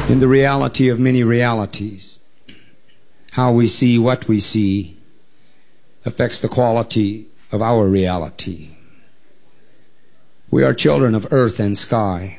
In the reality of many realities, how we see what we see affects the quality of our reality. We are children of earth and sky.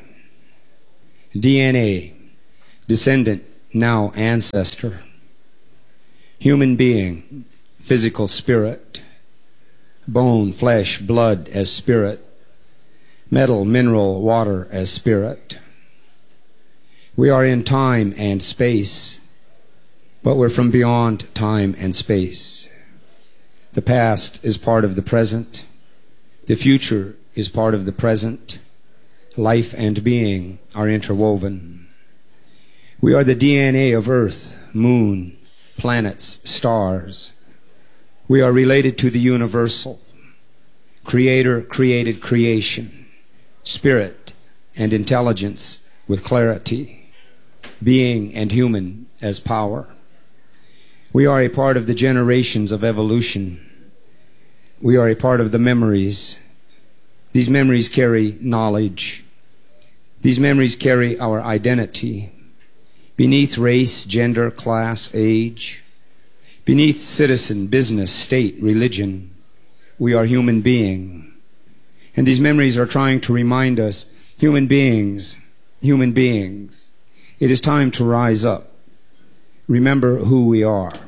DNA, descendant, now ancestor. Human being, physical spirit. Bone, flesh, blood as spirit. Metal, mineral, water as spirit. We are in time and space, but we're from beyond time and space. The past is part of the present. The future is part of the present. Life and being are interwoven. We are the DNA of Earth, Moon, planets, stars. We are related to the universal. Creator created creation. Spirit and intelligence with clarity. Being and human as power. We are a part of the generations of evolution. We are a part of the memories. These memories carry knowledge. These memories carry our identity. Beneath race, gender, class, age. Beneath citizen, business, state, religion. We are human being. And these memories are trying to remind us, human beings, it is time to rise up. Remember who we are.